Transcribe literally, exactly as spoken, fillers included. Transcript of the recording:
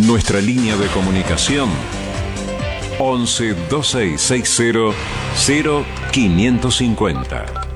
Nuestra línea de comunicación once, veintiséis sesenta, cero quinientos cincuenta.